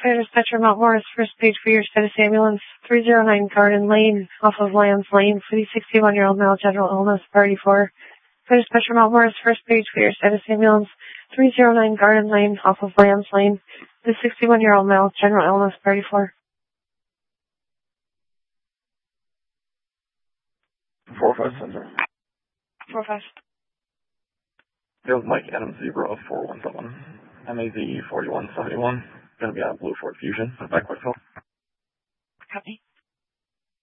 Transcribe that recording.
Fire Dispatcher Mount Morris, first page for your status ambulance, 309 Garden Lane, off of Lands Lane, for the 61-year-old male, general illness, priority 4. Fire Dispatcher Mount Morris, first page for your status ambulance, 309 Garden Lane, off of Lands Lane, for the 61-year-old male, general illness, priority 4. 4-5 Center. 4-5. It was Mike Adams Zebra of 417. MAZ 4171. Gonna be on Blue Ford Fusion. Back with Phil. Copy.